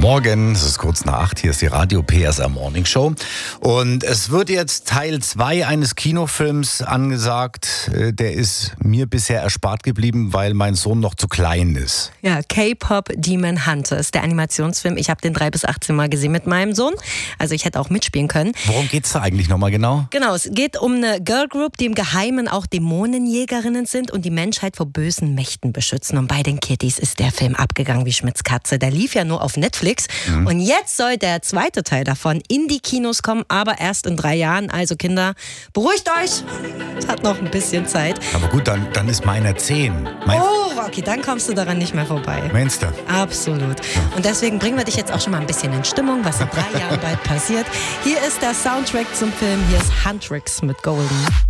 Morgen, es ist kurz nach 8, hier ist die Radio PSR Morning Show. Und es wird jetzt Teil 2 eines Kinofilms angesagt. Der ist mir bisher erspart geblieben, weil mein Sohn noch zu klein ist. Ja, K-Pop Demon Hunters, der Animationsfilm. Ich habe den 3 bis 18 Mal gesehen mit meinem Sohn. Also ich hätte auch mitspielen können. Worum geht's da eigentlich nochmal genau? Genau, es geht um eine Girl Group, die im Geheimen auch Dämonenjägerinnen sind und die Menschheit vor bösen Mächten beschützen. Und bei den Kiddies ist der Film abgegangen wie Schmitz Katze. Der lief ja nur auf Netflix. Und jetzt soll der zweite Teil davon in die Kinos kommen, aber erst in 3 Jahren. Also Kinder, beruhigt euch. Es hat noch ein bisschen Zeit. Aber gut, dann ist meiner 10. Oh, okay, dann kommst du daran nicht mehr vorbei. Meinst du? Absolut. Und deswegen bringen wir dich jetzt auch schon mal ein bisschen in Stimmung, was in 3 Jahren bald passiert. Hier ist der Soundtrack zum Film. Hier ist Huntrix mit Golden.